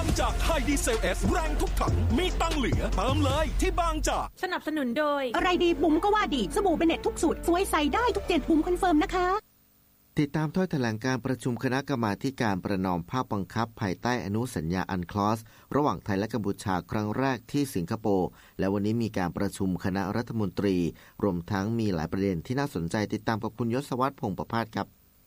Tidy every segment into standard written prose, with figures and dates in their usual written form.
จากไฮดีเซลเอสแรงทุกถังมีตังเหลือเติมเลยที่บางจากสนับสนุนโดยอะไรดีบุ๋มก็ว่าดีสบู่เบเน็ตทุกสูตรสวยใสได้ทุกเจ็ดบุ๋มคอนเฟิร์มนะคะติดตามถ้อยแถลงการประชุมคณะกรรมาธิการประนอมภาคบังคับภายใต้อนุสัญญาอันคลอสระหว่างไทยและกัมพูชาครั้งแรกที่สิงคโปร์และวันนี้มีการประชุมคณะรัฐมนตรีรวมทั้งมีหลายประเด็นที่น่าสนใจติดตามกับคุณยศวัฒน์พงษ์ประภาสครับ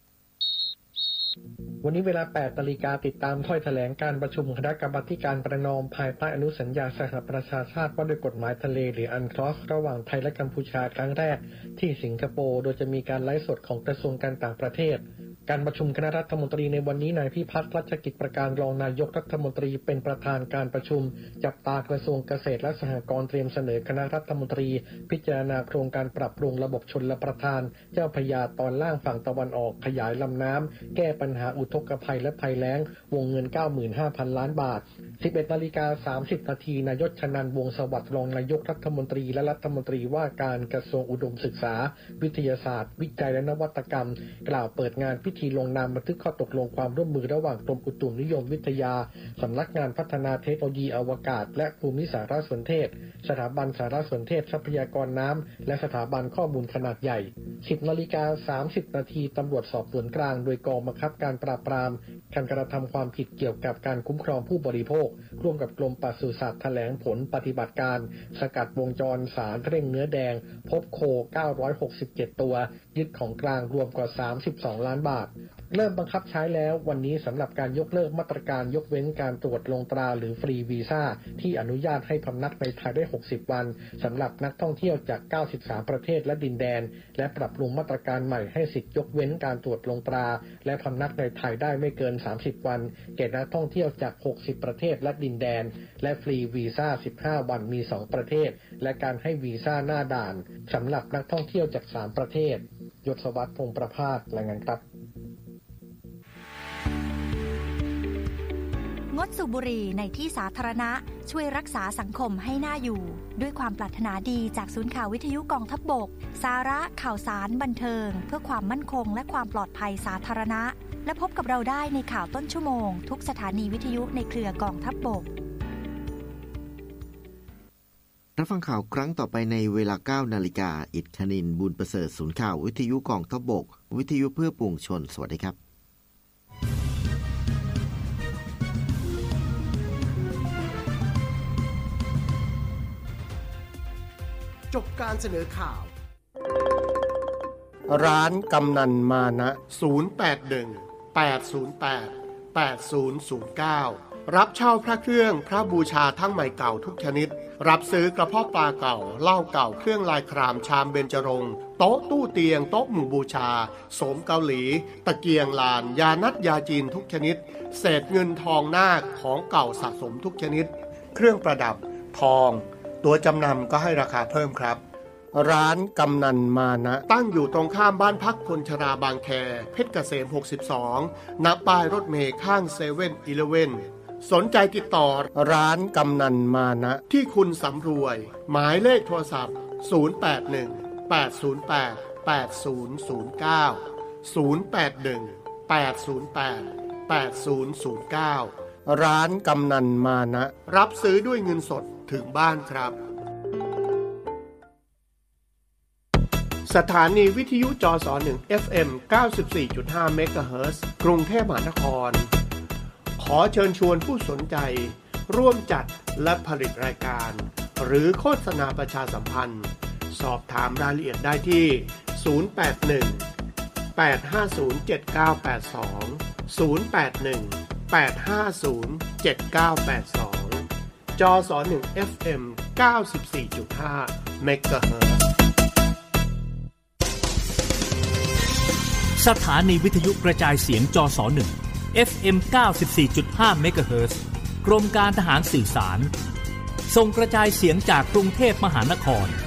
วันนี้เวลา 8 นาฬิกาติดตามถ้อยแถลงการประชุมคณะกรรมาธิการประนอมภายใต้อนุสัญญาสหประชาชาติว่าด้วยกฎหมายทะเลหรืออันคลอสระหว่างไทยและกัมพูชาครั้งแรกที่สิงคโปร์โดยจะมีการไลฟ์สดของกระทรวงการต่างประเทศการประชุมคณะรัฐมนตรีในวันนี้นายพิพัฒน์รัชกิจประการรองนายกรัฐมนตรีเป็นประธานการประชุมจับตากระทรวงเกษตรและสหกรณ์เตรียมเสนอคณะรัฐมนตรีพิจารณาโครงการปรับปรุงระบบชลประทานเจ้าพระยาตอนล่างฝั่งตะวันออกขยายลำน้ำแก้ปัญหาอุทกภัยและภัยแล้งวงเงิน 95,000 ล้านบาท 11:30 นาทีนายกชนันท์วงศ์สวัสดิ์รองนายกรัฐมนตรีและรัฐมนตรีว่าการกระทรวงอุดมศึกษาวิทยาศาสตร์วิจัยและนวัตกรรมกล่าวเปิดงานพิธีลงนามบันทึกข้อตกลงความร่วมมือระหว่างกรมอุตุนิยมวิทยาสำนักงานพัฒนาเทคโนโลยีอวกาศและภูมิสารสนเทศสถาบันสารสนเทศทรัพยากรน้ำและสถาบันข้อมูลขนาดใหญ่ 10:30 นาทีตำรวจสอบสวนกลางโดยกองบังคับการปราบปรามการกระทำความผิดเกี่ยวกับการคุ้มครองผู้บริโภคร่วมกับกรมปศุสัตว์แถลงผลปฏิบัติการสกัดวงจรสารเร่งเนื้อแดงพบโค967ตัวยึดของกลางรวมกว่า32ล้านบาทเริ่มบังคับใช้แล้ววันนี้สำหรับการยกเลิกมาตรการยกเว้นการตรวจลงตราหรือฟรีวีซ่าที่อนุญาตให้พำนักในไทยได้60วันสำหรับนักท่องเที่ยวจาก93ประเทศและดินแดนและปรับปรุงมาตรการใหม่ให้สิทธิยกเว้นการตรวจลงตราและพำนักในไทยได้ไม่เกิน30วันแก่นักท่องเที่ยวจาก60ประเทศและดินแดนและฟรีวีซ่า15วันมี2ประเทศและการให้วีซ่าหน้าด่านสำหรับนักท่องเที่ยวจาก3ประเทศยศวัฒน์พงษ์ประภาสรายงานครับงดสูบบุหรี่ในที่สาธารณะช่วยรักษาสังคมให้น่าอยู่ด้วยความปรารถนาดีจากศูนย์ข่าววิทยุกองทัพบกสาระข่าวสารบันเทิงเพื่อความมั่นคงและความปลอดภัยสาธารณะและพบกับเราได้ในข่าวต้นชั่วโมงทุกสถานีวิทยุในเครือกองทัพบกรับฟังข่าวครั้งต่อไปในเวลา 9 นาฬิกาอิฐคณินบุญประเสริฐศูนย์ข่าววิทยุกองทัพบกวิทยุเพื่อปวงชนสวัสดีครับจบการเสนอข่าวร้านกำนันมานะ081-808-8009รับเช่าพระเครื่องพระบูชาทั้งใหม่เก่าทุกชนิดรับซื้อกระเพาะปลาเก่าเหล้าเก่าเครื่องลายครามชามเบญจรงค์โต๊ะตู้เตียงโต๊ะหมู่บูชาโสมเกาหลีตะเกียงลานยานัดยาจีนทุกชนิดเศษเงินทองนาคของเก่าสะสมทุกชนิดเครื่องประดับทองตัวจำนำก็ให้ราคาเพิ่มครับร้านกำนันมานะตั้งอยู่ตรงข้ามบ้านพักคนชราบางแคเพชรเกษม62ณป้ายรถเมล์ข้าง7-Elevenสนใจติดต่อร้านกำนันมานะที่คุณสำรวยหมายเลขโทรศัพท์081-808-8009 ร้านกำนันมานะรับซื้อด้วยเงินสดถึงบ้านครับสถานีวิทยุจส1 FM 94.5 เมกะเฮิรตซ์กรุงเทพมหานครขอเชิญชวนผู้สนใจร่วมจัดและผลิตรายการหรือโฆษณาประชาสัมพันธ์สอบถามรายละเอียดได้ที่081-850-7982 จส1 FM 94.5 เมกะเฮิรตซ์สถานีวิทยุกระจายเสียงจส1 FM 94.5 เมกะเฮิรตซ์กรมการทหารสื่อสารส่งกระจายเสียงจากกรุงเทพมหานคร